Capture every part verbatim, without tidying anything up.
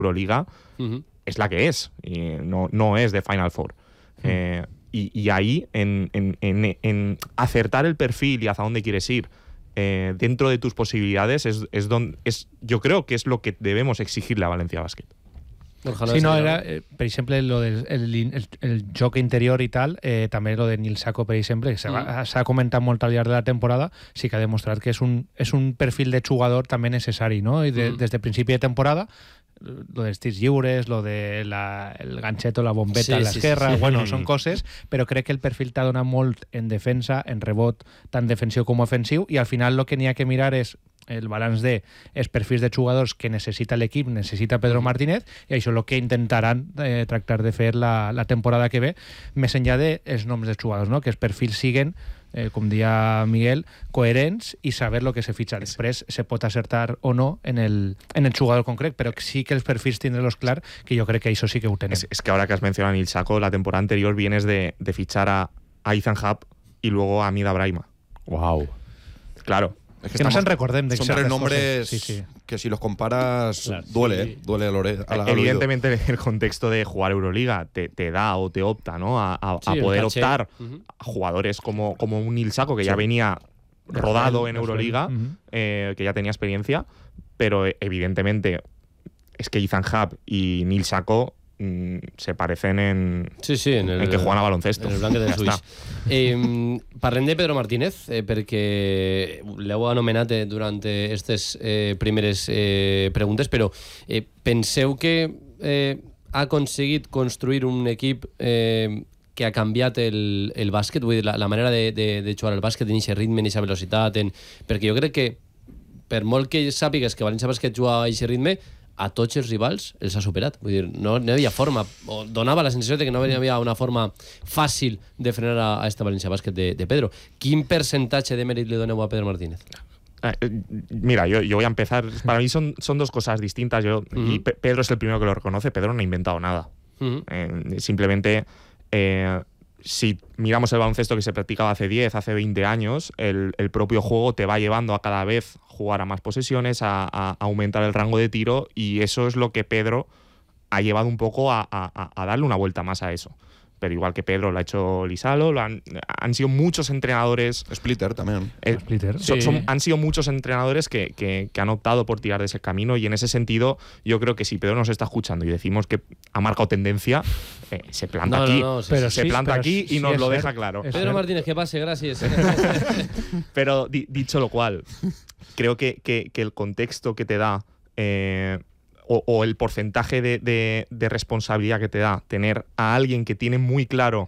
Euroliga uh-huh. es la que es, y no, no es de Final Four. Uh-huh. Eh, y, y ahí, en, en, en, en acertar el perfil y hacia dónde quieres ir, eh, dentro de tus posibilidades, es, es donde es, yo creo que es lo que debemos exigirle a Valencia Basket. Sí, no, era, eh, per exemple, lo del el, el, el joc interior i tal, eh, també lo de Nil Sako, per exemple, que s'ha mm. comentat molt al llarg de la temporada, sí que ha demostrat que és un, és un perfil de jugador també necessari, no? I de, mm. des de principi de temporada, lo de tirs lliures, lo de la, el gancheto, la bombeta sí, a l'esquerra, sí, sí. bueno, són coses, però crec que el perfil t'ha donat molt en defensa, en rebot, tant defensiu com ofensiu, i al final el que n'hi ha que mirar és el balanç de els perfils de jugadors que necessita l'equip, necessita Pedro Martínez, i això és el que intentaran eh, tractar de fer la, la temporada que ve, més enllà dels noms dels jugadors, no? Que els perfils siguen, eh, com dia Miguel, coherents i saber el que se fitxa. Després se pot acertar o no en el, en el jugador concret, però sí que els perfils tindre-los clar, que jo crec que això sí que ho tenen. Es, es que ahora que has mencionado a Nil Sako, la temporada anterior vienes de, de fichar a, a Ethan Happ y luego a Mida Brahima. Wow. Claro. Es que, que no se'n recordem de son tres nombres sí, sí. que si los comparas claro, duele, sí. ¿eh? duele a Lore, a la, evidentemente al el contexto de jugar Euroliga te, te da o te opta, ¿no? a, a, sí, a poder optar uh-huh. a jugadores como, como un Nil Sako que sí. ya venía rodado en Euroliga, uh-huh. eh, que ya tenía experiencia, pero evidentemente es que Ethan Happ y Nil Sako se parecen en, sí, sí, en, el, en que juegan a baloncesto. En el blanc del Suís. Eh, parlem de Pedro Martínez, eh, perquè l'heu anomenat eh, durant aquestes eh, primeres eh, preguntes, però eh, penseu que eh, ha aconseguit construir un equip eh, que ha canviat el, el bàsquet, vull dir, la, la manera de, de, de jugar al bàsquet, en aquest ritme, en aquesta velocitat, en... perquè jo crec que per molt que sàpigues que València Bàsquet juga a aquest ritme, a tots els rivals els ha superat. Vull dir, no, no hi havia forma, o donava la sensació de que no hi havia una forma fàcil de frenar a, a esta Valencia Basket de, de Pedro. ¿Quin percentatge de mèrit le doneu a Pedro Martínez? Eh, mira, yo, yo voy a empezar. Para mí son, son dos cosas distintas. Yo, uh-huh. y Pe- Pedro es el primero que lo reconoce. Pedro no ha inventado nada. Uh-huh. Eh, simplemente... Eh, si miramos el baloncesto que se practicaba hace diez, hace veinte años, el, el propio juego te va llevando a cada vez jugar a más posesiones, a, a, a aumentar el rango de tiro, y eso es lo que Pedro ha llevado un poco a, a, a darle una vuelta más a eso. Pero igual que Pedro lo ha hecho Lisalo, lo han, han sido muchos entrenadores... Splitter también. Eh, Splitter. Son, Sí. son, han sido muchos entrenadores que, que, que han optado por tirar de ese camino, y en ese sentido yo creo que si Pedro nos está escuchando y decimos que ha marcado tendencia, eh, se planta No, no, aquí, no, sí, pero sí, se sí, planta pero aquí sí, y nos es lo ser- deja claro. es- Pedro Martínez, que pase, gracias. Pero di- dicho lo cual, creo que, que, que el contexto que te da eh, o, o el porcentaje de, de, de responsabilidad que te da tener a alguien que tiene muy claro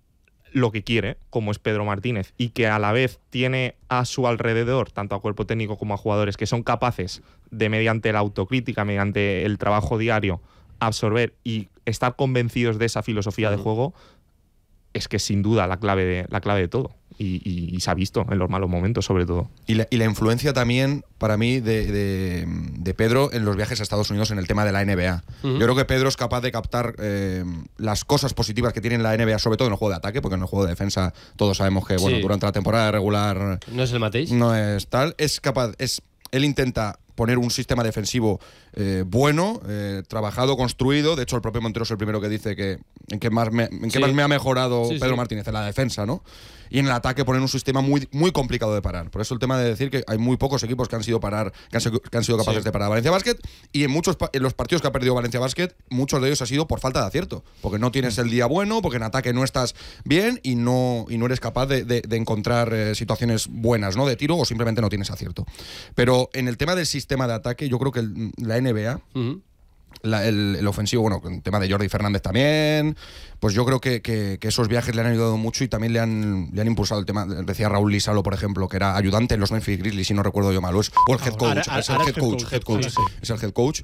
lo que quiere, como es Pedro Martínez, y que a la vez tiene a su alrededor, tanto a cuerpo técnico como a jugadores que son capaces de, mediante la autocrítica, mediante el trabajo diario, absorber y estar convencidos de esa filosofía de juego, es que es sin duda la clave de, la clave de todo. Y, y, y se ha visto en los malos momentos, sobre todo. Y la, y la influencia también, para mí, de, de, de Pedro en los viajes a Estados Unidos en el tema de la N B A. Uh-huh. Yo creo que Pedro es capaz de captar eh, las cosas positivas que tiene la N B A, sobre todo en el juego de ataque, porque en el juego de defensa todos sabemos que bueno, Sí. durante la temporada regular No és el mateix? no es tal. Es capaz, es, él intenta poner un sistema defensivo eh, bueno, eh, trabajado, construido. De hecho, el propio Montero es el primero que dice que en qué más me, en qué Sí. más me ha mejorado Sí, Pedro sí. Martínez, en la defensa, ¿no? Y en el ataque poner un sistema muy, muy complicado de parar. Por eso el tema de decir que hay muy pocos equipos que han sido parar, que han, sido- que han sido capaces Sí. de parar a Valencia Basket, y en muchos pa- en los partidos que ha perdido Valencia Basket, muchos de ellos ha sido por falta de acierto, porque no tienes el día bueno, porque en ataque no estás bien y no, y no eres capaz de, de- de encontrar eh, situaciones buenas, ¿no? De tiro, o simplemente no tienes acierto. Pero en el tema del sistema de ataque, yo creo que el- la N B A, Uh-huh. la- el, el ofensivo, bueno, el tema de Jordi Fernández también, pues yo creo que, que- que esos viajes le han ayudado mucho, y también le han, le han impulsado el tema. Decía Raúl Lisalo, por ejemplo, que era ayudante en los Memphis Grizzlies, si no recuerdo yo mal, o, es- o el head coach, Ahora- es el ahora head es head coach, coach, head coach, sí, sí. es el head coach.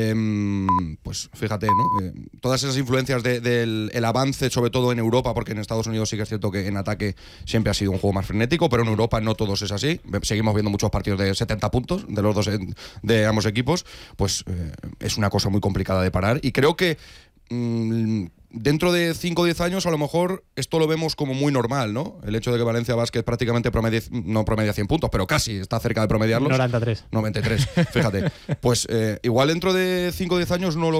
Em, pues fíjate, ¿no? Eh, todas esas influencias de- del el avance, sobre todo en Europa, porque en Estados Unidos sí que es cierto que en ataque siempre ha sido un juego más frenético, pero en Europa no todos es así. Ve- Seguimos viendo muchos partidos de setenta puntos de los dos en- de ambos equipos. Pues eh, es una cosa muy complicada de parar, y creo que mm, dentro de cinco o diez años a lo mejor esto lo vemos como muy normal, ¿no? El hecho de que Valencia Basket prácticamente promedia, no promedia cien puntos, pero casi está cerca de promediarlos. noventa y tres. noventa y tres, fíjate. Pues eh, igual dentro de cinco o diez años no lo